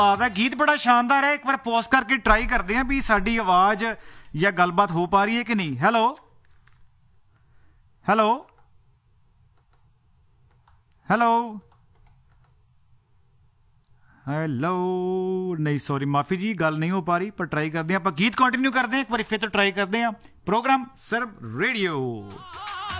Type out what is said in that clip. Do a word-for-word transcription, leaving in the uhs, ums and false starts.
ਆਹ ਗੀਤ ਬੜਾ ਸ਼ਾਨਦਾਰ ਹੈ। ਇੱਕ ਵਾਰ ਪੌਜ਼ ਕਰਕੇ ਟਰਾਈ ਕਰਦੇ ਹਾਂ ਵੀ ਸਾਡੀ ਆਵਾਜ਼ ਜਾਂ ਗੱਲਬਾਤ ਹੋ ਪਾ ਰਹੀ ਹੈ ਕਿ ਨਹੀਂ। ਹੈਲੋ ਹੈਲੋ ਹੈਲੋ ਹੈਲੋ ਨਹੀਂ ਸੌਰੀ ਮਾਫੀ ਜੀ, ਗੱਲ ਨਹੀਂ ਹੋ ਪਾ ਰਹੀ, ਪਰ ਟਰਾਈ ਕਰਦੇ ਹਾਂ ਆਪਾਂ। ਗੀਤ ਕੰਟੀਨਿਊ ਕਰਦੇ ਹਾਂ, ਇੱਕ ਵਾਰੀ ਫਿਰ ਤੋਂ ਟਰਾਈ ਕਰਦੇ ਹਾਂ। ਪ੍ਰੋਗਰਾਮ ਸਰਬ ਰੇਡੀਓ।